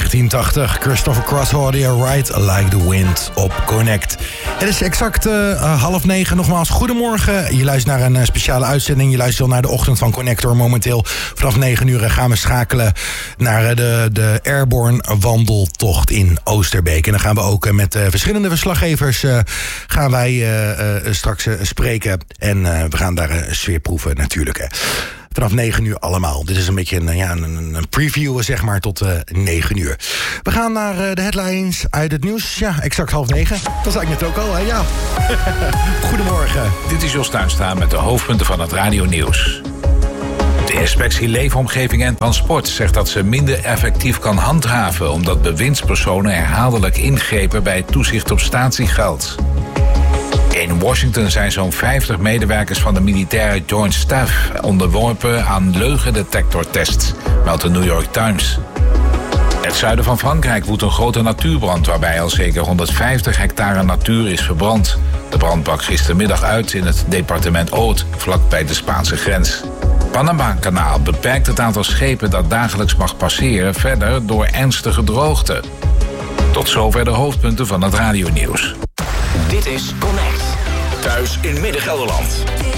1980, Christopher Cross hoorde je Ride Like the Wind op Connect. Het is exact 8:30. Nogmaals, goedemorgen. Je luistert naar een speciale uitzending. Je luistert al naar de ochtend van Connector. Momenteel vanaf 9 uur gaan we schakelen naar de Airborne wandeltocht in Oosterbeek. En dan gaan we ook met verschillende verslaggevers gaan wij straks spreken. En we gaan daar sfeer proeven natuurlijk. Hè. Vanaf 9 uur allemaal. Dit is een beetje een preview, zeg maar, tot 9 uur. We gaan naar de headlines uit het nieuws. Ja, exact 8:30. Dat zei ik net ook al, hè? Ja. Goedemorgen. Dit is Jos Tuinstra met de hoofdpunten van het radionieuws. De inspectie Leefomgeving en Transport zegt dat ze minder effectief kan handhaven, omdat bewindspersonen herhaaldelijk ingrepen bij toezicht op statiegeld. In Washington zijn zo'n 50 medewerkers van de militaire Joint Staff onderworpen aan leugendetectortests, meldt de New York Times. In het zuiden van Frankrijk woedt een grote natuurbrand waarbij al zeker 150 hectare natuur is verbrand. De brand brak gistermiddag uit in het departement Aude, vlakbij de Spaanse grens. Panama-kanaal beperkt het aantal schepen dat dagelijks mag passeren verder door ernstige droogte. Tot zover de hoofdpunten van het radionieuws. Dit is Connect. Thuis in Midden-Gelderland.